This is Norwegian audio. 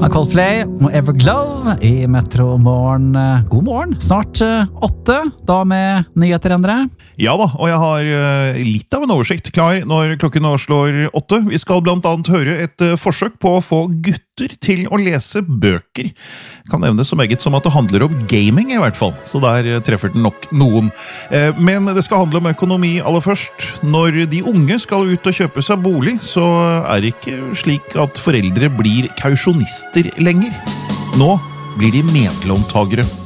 Coldplay og Everglow i Metro Morgen. God morgen, snart 8, da med nyheter, Endre. Ja da, og jeg har litt av en oversikt klar når klokken nå slår 8. Vi skal blant annet høre et forsøk på å få gutter til å lese bøker. Kan nevne så meget som at det handler om gaming i hvert fall, så der treffer den nok noen. Men det skal handle om økonomi aller først. Når de unge skal ut og kjøpe seg bolig, så er det ikke slik at foreldre blir kausjonister lenger. Nå blir de medlåntagere.